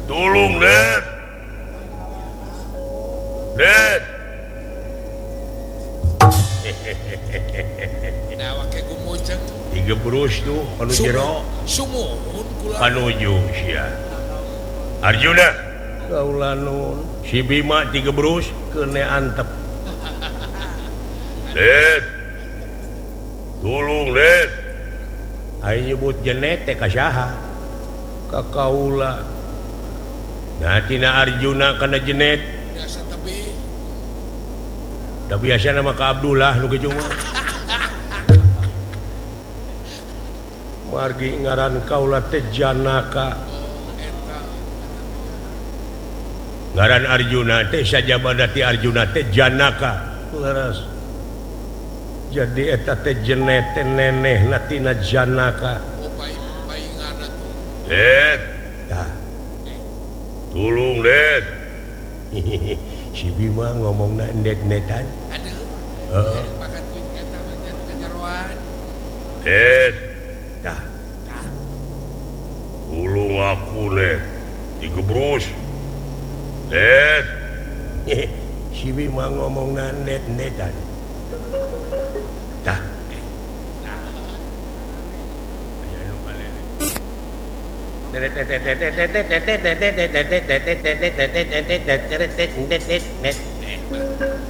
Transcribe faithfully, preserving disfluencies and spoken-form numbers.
tulung net net Nah, wake gumujeng. tiga brus tuh anu jero Sumuhun kula. panuju sia Arjuna kaula nun si Bima tiga brus kene antep net tulung net ayo nyebut jenet teh ka saha ka kaula nah tina Arjuna kana jenet Biasa tapi da biasa nama ka Abdullah nu kitu mah margi ngaran kaula teh Janaka eta ngaran Arjuna teh sajabada ti Arjuna teh Janaka leres jadi eta teh jenet teh nenehna tina Janaka oh bayi bayingana tuh. net tah tulung net si Bima ngomongna net-netan Aduh. heeh Pakat kuing eta manjan kajaroan. net tah tulung aku net tiga brus net si Bima ngomongna net-netan tah net